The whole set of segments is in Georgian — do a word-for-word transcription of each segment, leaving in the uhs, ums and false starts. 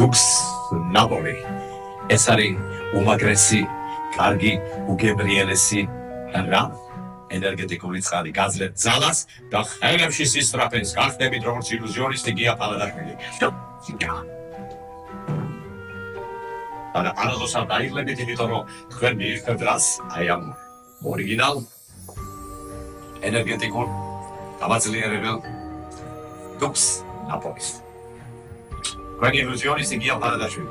Dux Napoli. ეს არის უმაგრესი, კარგი, უგებრიელესი რა ენერგეტიკული წყალი გაძლევთ ძალას და ხელებში სისწრაფეს გახდებით როგორც ილუზიონისტი გია პალადაშვილი. არა არასოდეს არ დაიღლებით, იმიტომ რომ თქვენ მიიღებთ რას, აი ამ ორიგინალ ენერგეტიკულ გამაძლიერებელ Dux Napolis. Თქვენი ილუზიონისტი გია პალადაშვილი.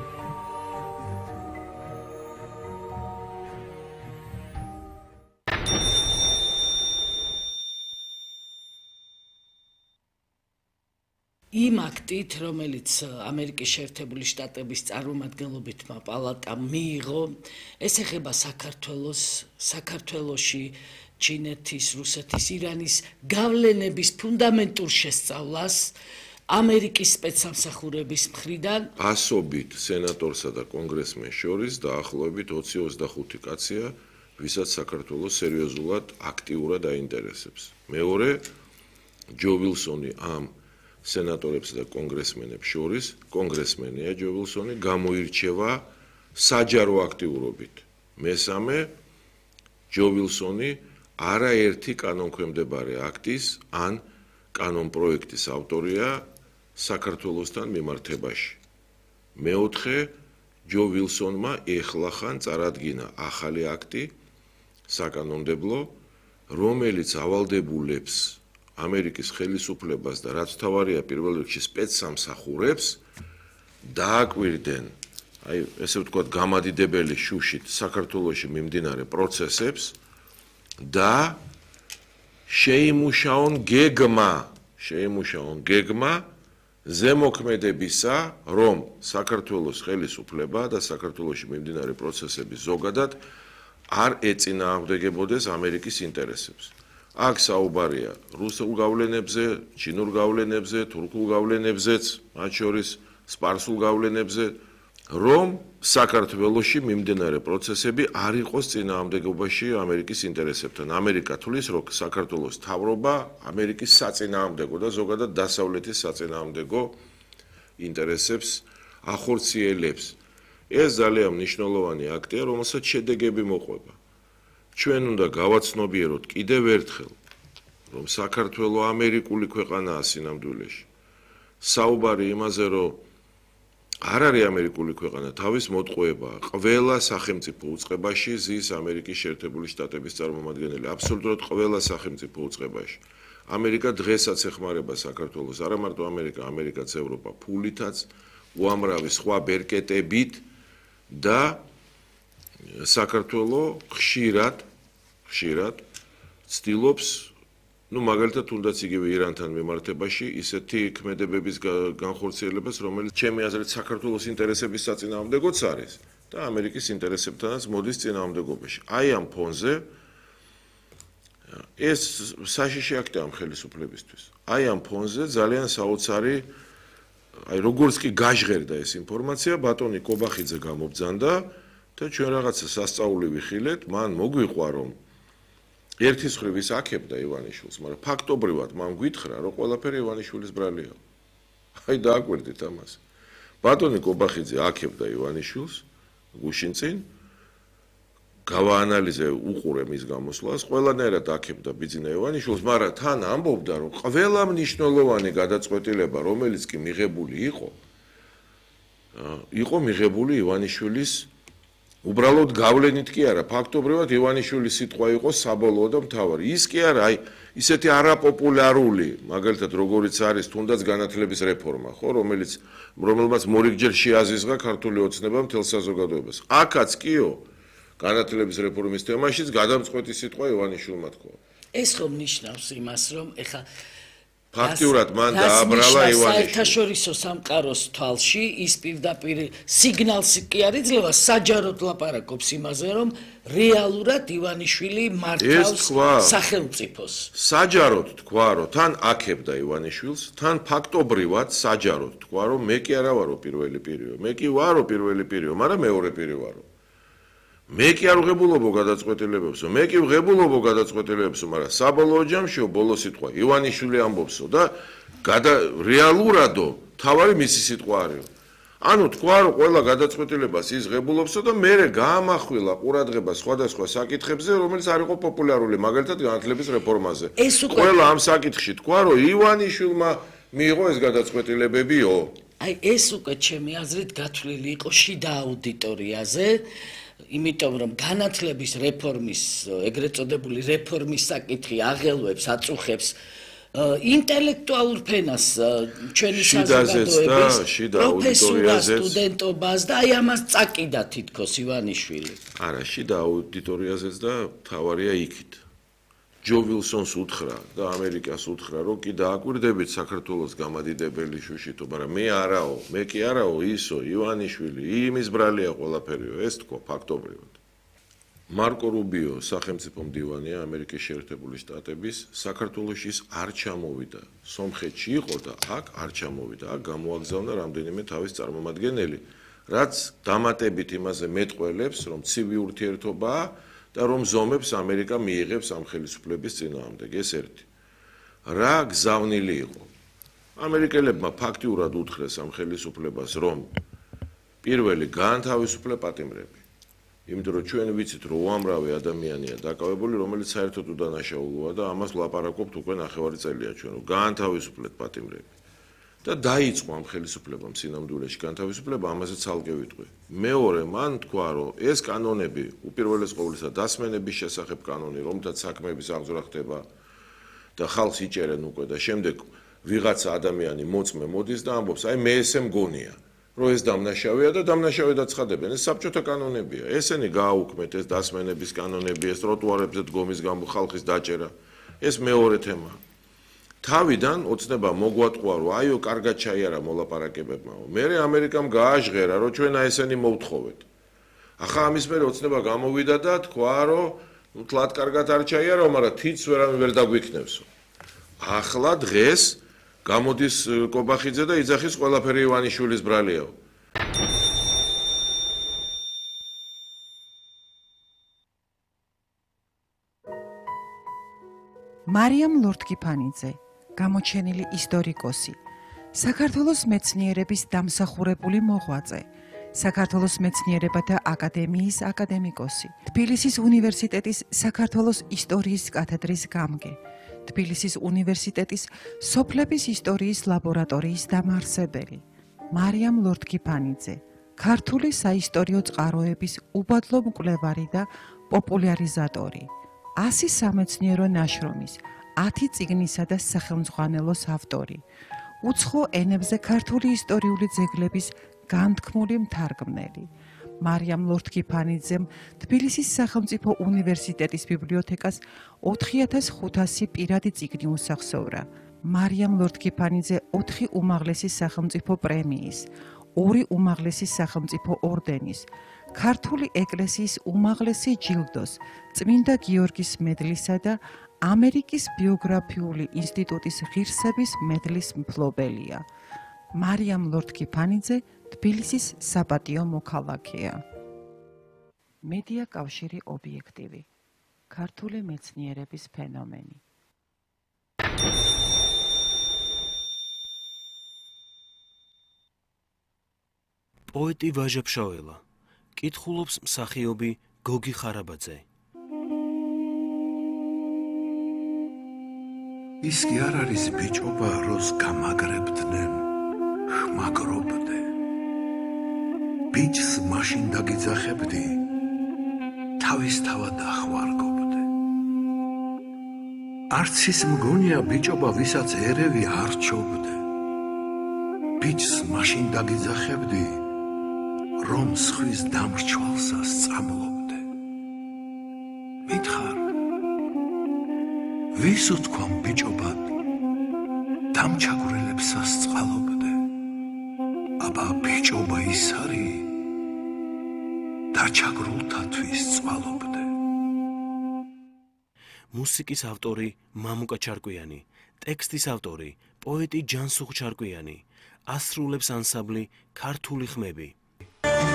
იმ აქტით, რომელიც ამერიკის შეერთებული შტატების წარმომადგენლობითმა პალატამ მიიღო, ეს ეხება საქართველოს, საქართველოში ჩინეთის, რუსეთის, ირანის გავლენების ფუნდამენტურ შესწავლას ამერიკის სპეცსამსახურების მხრიდან ასობით სენატორსა და კონგრესმენს შორის დაახლოებით ოცი ოცდახუთი კაცია, ვისაც საქართველოს სერიოზულად აქტიურად აინტერესებს. მეორე, ჯო ვილსონი ამ სენატორებს და კონგრესმენებს შორის, კონგრესმენია ჯო ვილსონი, გამოირჩევა საჯარო აქტიურობით. მესამე, ჯო ვილსონი არაერთი კანონქვემდებარე აქტის ან კანონპროექტის ავტორია საქართველოსთან მიმართებაში. მეოთხე, ჯო ვილსონმა ეხლახან წარადგინა ახალი აქტი საკანონმდებლო, რომელიც ავალდებულებს ამერიკის ხელისუფლებას და რაც თავარია პირველ რიგში სპეცსამსახურებს დააკვირდნენ, აი ესე ვთქვათ, გამადიდებელი შუშით საქართველოში მიმდინარე პროცესებს და შეიმუშაონ გეგმა, შეიმუშაონ გეგმა ზემოქმედებისა, რომ საქართველოს ხელისუფლება და საქართველოში მიმდინარე პროცესები ზოგადად არ ეწინააღმდეგებოდეს ამერიკის ინტერესებს. აქ საუბარია რუსულ გავლენებზე, ჩინურ გავლენებზე, თურქულ გავლენებზეც, მათ შორის სპარსულ გავლენებზე, რომ საქართველოში მიმდინარე პროცესები არ იყოს წინააღმდეგობაში ამერიკის ინტერესებთან. ამერიკა თulis, რომ საქართველოს მთავრობა ამერიკის საწინააღმდეგო და ზოგადად დასავლეთის საწინააღმდეგო ინტერესებს ახორციელებს. ეს ძალიან მნიშვნელოვანი აქტია, რომელსაც შედეგები მოყვება. ჩვენ უნდა გავაცნობიეროთ კიდევ ერთხელ, რომ საქართველო ამერიკული ქვეყანაა სინამდვილეში. საუბარი იმაზე, რომ არ არის ამერიკული ქვეყანა, თავის მოტყუებაა. ყველა სახელმწიფო უწყებაში ზის ამერიკის შეერთებული შტატების წარმომადგენელი, აბსოლუტურად ყველა სახელმწიფო უწყებაში. ამერიკა დღესაც ეხმარება საქართველოს, არა მარტო ამერიკა, ამერიკაც ევროპა ფულითაც, უამრავი სხვა ბერკეტებით და საქართველო ხშირად, ხშირად ცდილობს, ну, მაგალითად, თუნდაც იგივე ირანთან მიმართებაში ისეთი ქმედებების განხორციელებას, რომელიც ჩემი აზრით საქართველოს ინტერესების საწინააღმდეგოც არის და ამერიკის ინტერესებთანაც მოდის წინააღმდეგობაში. აი ამ ფონზე ეს საშიში აქტია ამ ხელისუფლებისთვის. აი ამ ფონზე ძალიან საოცარი, აი როგორც კი გაჟღერდა ეს ინფორმაცია, ბატონი კობახიძე გამობძანდა და ჩვენ რაღაცა სასწაული ვიხილეთ, მან მოგვიყვა, რომ ერთის მხრივ ის აქებდა ივანიშვილს, მაგრამ ფაქტობრივად მან გვითხრა, რომ ყველაფერი ივანიშვილის ბრალია. აი დააკვირდით ამას. ბატონი კობახიძე აქებდა ივანიშვილს გუშინ წინ, გავაანალიზე უყურე მის გამოსვლას, ყველანაირად აქებდა ბიძინა ივანიშვილს, მაგრამ თან ამბობდა, რომ ყველა მნიშვნელოვანი გადაწყვეტილება, რომელიც კი მიღებული იყო, იყო მიღებული ივანიშვილის უბრალოდ გავლენით კი არა, ფაქტობრივად ივანიშვილის სიტყვა იყო საბოლოო და მთავარი. ის კი არა, აი ისეთი არაპოპულარული, მაგალითად როგორიც არის თუნდაც განათლების რეფორმა, ხო, რომელიც რომელმაც მორიგჯერ შეაზიზღა ქართული ოცნება მთელ საზოგადოებას. აქაც კიო, განათლების რეფორმის თემაშიც გადამწყვეტი სიტყვა ივანიშვილმა თქვა. ეს ხომ ნიშნავს იმას, რომ ეხა ფაქტიურად მან დააბრალა ივანიშვილი. საერთაშორისო სამყაროს თვალში ის პირდაპირ სიგნალს კი არ იძლევა, საჯაროდ ლაპარაკობს იმაზე, რომ რეალურად ივანიშვილი მართავს სახელმწიფოს. საჯაროდ თქვა, რომ თან აქებდა ივანიშვილს, თან ფაქტობრივად საჯაროდ თქვა, რომ მე კი არა ვარო პირველი პირიო, მე კი ვარო პირველი პირიო, მაგრამ მეორე პირი ვარო. მე კი არ ვღებულობო გადაწყვეტილებებსო, მე კი ვღებულობო გადაწყვეტილებებსო, მაგრამ საბოლოო ჯამშიო ბოლო სიტყვა ივანიშვილი ამბობსო და რეალურადო თავარი მისი სიტყვა არის. ანუ თქვა რომ ყველა გადაწყვეტილებას ის ღებულობსო და მერე გაამახვილა ყურადღება სხვადასხვა საკითხებზე, რომელიც არ იყო პოპულარული, მაგალითად განათლების რეფორმაზე. ყველა ამ საკითხში თქვა რომ ივანიშვილმა მიიღო ეს გადაწყვეტილებებიო. აი ეს უკვე ჩემი აზრით გათვლილი იყო შიდა აუდიტორიაზე, იმიტომ რომ განათლების რეფორმის, ეგრეთ წოდებული რეფორმის საკითხი აღელვებს, აწუხებს ინტელექტუალურ ფენას ჩვენი საზოგადოების პროფესიას, სტუდენტობას და აი ამას წაკიდა თითქოს ივანიშვილი. არა, შიდა აუდიტორიაზეც და თავარია იქით. ჯო ვილსონს უთხრა და ამერიკას უთხრა, რომ კი დააკვირდებით საქართველოს გამადიდებელი შუშითო, მაგრამ მე არაო, მე კი არაო, ისო, ივანიშვილი, იმის ბრალია ყველაფერიო, ეს თქვა ფაქტობრივად. მარკო რუბიო, სახელმწიფო მდივანია ამერიკის შეერთებული შტატების, საქართველოში ის არ ჩამოვიდა. სომხეთში იყო და აქ არ ჩამოვიდა. აქ გამოაგზავნა რამდენიმე თავის წარმომადგენელი, რაც დამატებით იმაზე მეტყველებს, რომ ცივი ურთიერთობაა და რომ ზომებს ამერიკა მიიღებს ამ ხელისუფლების წინააღმდეგ. ეს ერთი. რა გზავნილი იყო? ამერიკელებმა ფაქტიურად უთხრეს ამ ხელისუფლებას, რომ პირველი გაანთავისუფლე პატიმრები. იმიტომ რომ ჩვენ ვიცით, რომ უამრავი ადამიანია დაკავებული, რომელიც საერთოდ უდანაშაულოა და ამას ვლაპარაკობთ უკვე ნახევარი წელია ჩვენ, რომ გაანთავისუფლეთ პატიმრები. და დაიწყო ამ ხელისუფლებამ სინამდვილეში განთავისუფლება, ამაზე ცალკე ვიტყვი. მეორე, მან თქვა, რომ ეს კანონები, უპირველეს ყოვლისა დასმენების შესახებ კანონი, რომლითაც საქმეების აღძვრა ხდება და ხალხს იჭერენ უკვე და შემდეგ ვიღაცა ადამიანი მოწმე მოდის და ამბობს, აი მე ესე მგონია, რომ ეს დამნაშავეა და დამნაშავედ აცხადებენ. ეს საბჭოთა კანონებია. ესენი გააუქმეთ ეს დასმენების კანონები, ეს ტროტუარებზე დგომის გამო ხალხის დაჭერა. ეს მეორე თემაა. თავიდან ოცნება მოგვატყვა, რომ აიო, კარგად ჩაიარა მოლაპარაკებებმაო. მერე ამერიკამ გააჟღერა, რომ ჩვენ აი ესენი მოვთხოვეთ. ახლა ამის მერე ოცნება გამოვიდა და თქვა, რომ თლად კარგად არ ჩაიარო, მაგრამ თიც ვერავინ ვერ დაგვიქნევსო. ახლა დღეს გამოდის კობახიძე და იძახის ყველაფერი ივანიშვილის ბრალიაო. მარიამ ლორთქიფანიძე, გამოჩენილი ისტორიკოსი, საქართველოს მეცნიერების დამსახურებული მოღვაწე, საქართველოს მეცნიერებათა აკადემიის აკადემიკოსი, თბილისის უნივერსიტეტის საქართველოს ისტორიის კათედრის გამგე, თბილისის უნივერსიტეტის სოფლების ისტორიის ლაბორატორიის დამაარსებელი, მარიამ ლორთქიფანიძე, ქართული საისტორიო წყაროების უბადლო მკვლევარი და პოპულარიზატორი, ასი სამეცნიერო ნაშრომის, ათი წიგნისა და სახელმძღვანელოს ავტორი, უცხო ენებზე ქართული ისტორიული ძეგლების განთქმული მთარგმნელი. მარიამ ლორთქიფანიძემ თბილისის სახელმწიფო უნივერსიტეტის ბიბლიოთეკას ოთხი ათას ხუთასი პირადი წიგნი უსახსოვრა. მარიამ ლორთქიფანიძე ოთხი უმაღლესი სახელმწიფო პრემიის, ორი უმაღლესი სახელმწიფო ორდენის, ქართული ეკლესიის უმაღლესი ჯილდოს, წმინდა გიორგის მედლისა და ამერიკის ბიოგრაფიული ინსტიტუტის ღირსების მედლის მფლობელია. მარიამ ლორთქიფანიძე თბილისის საპატიო მოქალაქეა. მედია კავშირი ობიექტივი. ქართული მეცნიერების ფენომენი. პოეტი ვაჟა ფშაველა. კითხულობს მსახიობი გოგი ხარაბაძე. ის კი არ არის ბიჭობა, როს გამაგრებდნენ, ხმაგრობდე. ბიჭს მაშინ დაგიძახებდი, თავისთავად ახვარგობდე. არც ის მგონია ბიჭობა, ვისაც ერევი არჩობდე. ბიჭს მაშინ დაგიძახებდი, რომ სხვის დამრჩვალსა სწამლობდე. მითხარ, ვის უთქვამ ბიჭობად, დამჩაგვრელებსა სწალობდე. აბა ბიჭობა ის არის, დაჩაგრულთათვის სწვალობდე. მუსიკის ავტორი მამუკა ჩარკვიანი, ტექსტის ავტორი პოეტი ჯანსუღ ჩარკვიანი, ასრულებს ანსამბლი ქართული ხმები.